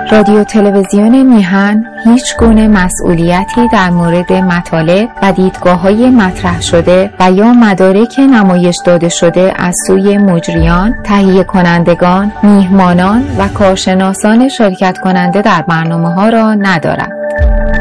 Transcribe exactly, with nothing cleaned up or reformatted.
رادیو تلویزیون میهن هیچ گونه مسئولیتی در مورد مطالب و دیدگاه‌های مطرح شده و یا مدارک نمایش داده شده از سوی مجریان، تهیه کنندگان، میهمانان و کارشناسان شرکت کننده در برنامه‌ها را ندارد.